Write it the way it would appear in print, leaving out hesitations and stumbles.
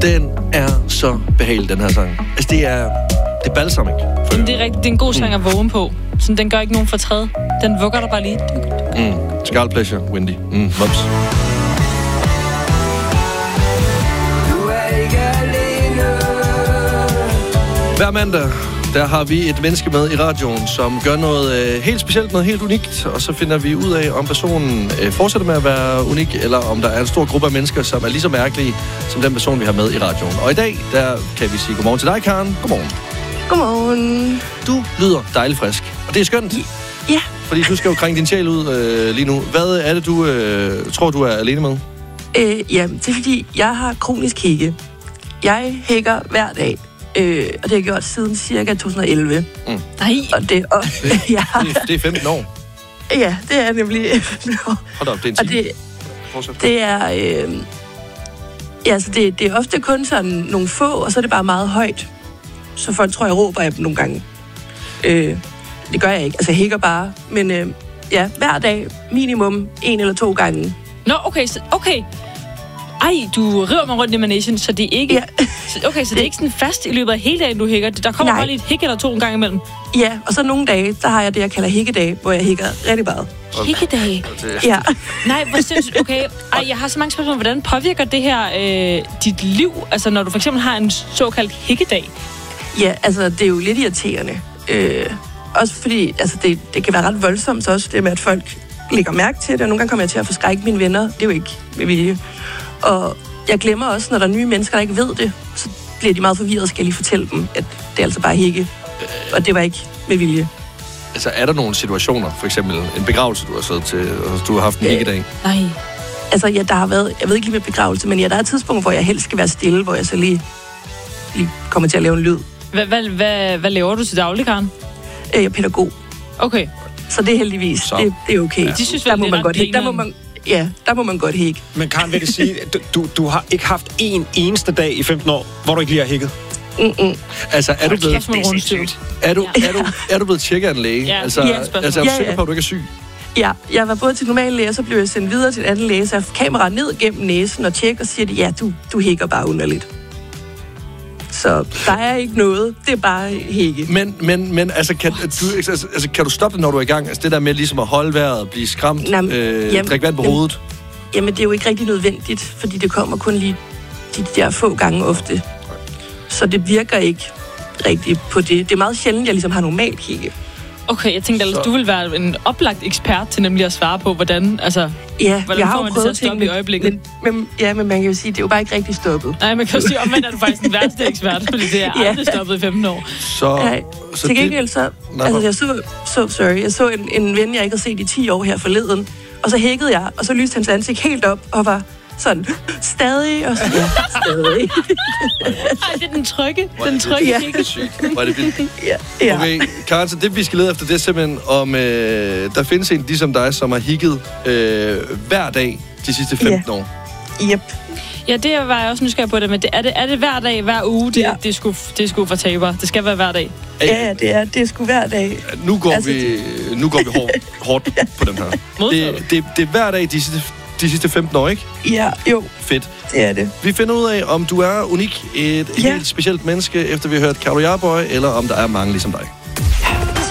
Den er så behagelig, den her sang. Altså, det er balsamic. Det er rigtigt. Det er en god sang at vågne på. Så den gør ikke nogen fortræd. Den vugger der bare lige. Skal pleasure, Wendy. Mops. Hver mandag, der har vi et menneske med i radioen, som gør noget helt specielt, noget helt unikt, og så finder vi ud af, om personen fortsætter med at være unik, eller om der er en stor gruppe af mennesker, som er lige så mærkelige som den person, vi har med i radioen. Og i dag, der kan vi sige godmorgen til dig, Karen. Godmorgen. Godmorgen. Du lyder dejligt frisk, og det er skønt. Ja. Fordi du skal jo krænge din sjæl ud lige nu. Hvad er det, du tror, du er alene med? Ja, det er fordi, jeg har kronisk hække. Jeg hækker hver dag. Og det har jeg gjort siden cirka 2011. Nej. Og det, ja. Det er 15 år. Ja, det er nemlig 15 år. Hold op, det er en time. Det er... ja, så det er ofte kun sådan nogle få, og så er det bare meget højt. Så folk tror, jeg råber af dem nogle gange. Det gør jeg ikke. Altså, jeg hækker bare. Men ja, hver dag minimum 1 eller 2 gange. Nå, okay. Ej, du river mig rundt i managen, så det er ikke... Ja. Okay, så det er ikke sådan fast i løbet af hele dagen, du hækker. Der kommer bare lige et hæk eller 2 en gang imellem. Ja, og så nogle dage, der har jeg det, jeg kalder hækkedage, hvor jeg hækker rigtig meget. Hækkedage? Ja. Nej, hvor sindssygt. Okay, ej, jeg har så mange spørgsmål. Hvordan påvirker det her dit liv? Altså, når du for eksempel har en såkaldt hækkedag? Ja, altså, det er jo lidt irriterende. Også fordi, altså, det kan være ret voldsomt også, det med, at folk lægger mærke til det, og nogle gange kommer jeg til at forskrække mine venner. Det er jo ikke med vilje. Og jeg glemmer også, når der er nye mennesker, der ikke ved det, så bliver de meget forvirret, skal jeg lige fortælle dem, at det er altså bare hække. Og det var ikke med vilje. Altså, er der nogle situationer, for eksempel en begravelse, du har siddet til, og du har haft en hækkedag? Nej. Altså, ja, der har været, jeg ved ikke lige med begravelse, men ja, der er et tidspunkt, hvor jeg helst skal være stille, hvor jeg så lige kommer til at lave en lyd. Hvad laver du til daglig, Karen? Jeg er pædagog. Okay. Så det er heldigvis, det er okay. Ja. De synes, der må man godt hække. Der må man godt hække. Men Karen, vil det sige, du har ikke haft en eneste dag i 15 år, hvor du ikke lige har hækket? Altså, er du blevet tjekket af en læge? Ja, altså, er du sikker på, at du ikke er syg? Ja, jeg var både til normal læge, og så blev jeg sendt videre til en anden læge, så jeg kameraet ned gennem næsen og tjekker og siger, at ja, du hækker bare underligt. Så der er ikke noget. Det er bare hække. Men altså, kan du stoppe det, når du er i gang? Altså det der med ligesom at holde vejret, blive skræmt, drikke vand på hovedet? Jamen, det er jo ikke rigtig nødvendigt, fordi det kommer kun lige de der få gange ofte. Så det virker ikke rigtigt på det. Det er meget sjældent, jeg ligesom har normal hække. Okay, jeg tænkte, at du vil være en oplagt ekspert til nemlig at svare på, hvordan jeg har får man det til at stoppe i øjeblikket. Men man kan jo sige, det er jo bare ikke rigtig stoppet. Nej, man kan jo sige, omvendt er du faktisk den værste ekspert, fordi det er aldrig stoppet i 15 år. Så til gengæld så... Altså, jeg så en ven, jeg ikke havde set i 10 år her forleden, og så hækkede jeg, og så lyste hans ansigt helt op, og var sådan, stadig, og så stadig. Ej, det er den trygge. Den trygge hække. Hvor er det vildt. Ja. Okay, Karen, så det vi skal lede efter, det er simpelthen om, der findes en ligesom dig, som har hikket hver dag de sidste 15 år. Yep. Ja, det var jeg også nysgerrig på det, men er det hver dag, hver uge, det er sgu for taber. Det skal være hver dag. Ja, det er sgu hver dag. Nu går vi hårdt på den her. Det er hver dag de sidste 15 år, ikke? Ja, jo. Fedt. Det er det. Vi finder ud af, om du er unik, et helt specielt menneske, efter vi har hørt Carlo Jarboy, eller om der er mange ligesom dig.